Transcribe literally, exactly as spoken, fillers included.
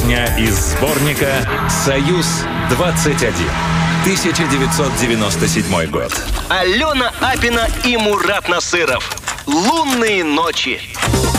Песня из сборника «Союз-двадцать один». тысяча девятьсот девяносто седьмой год. Алена Апина и Мурат Насыров. «Лунные ночи».